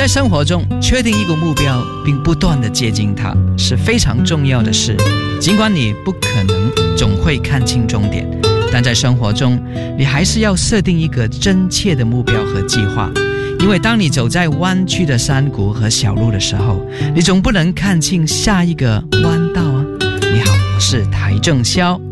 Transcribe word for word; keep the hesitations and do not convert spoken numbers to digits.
在生活中确定一个目标并不断地接近它是非常重要的事，尽管你不可能总会看清终点，但在生活中你还是要设定一个真切的目标和计划，因为当你走在弯曲的山谷和小路的时候，你总不能看清下一个弯道啊。你好，我是台正宵。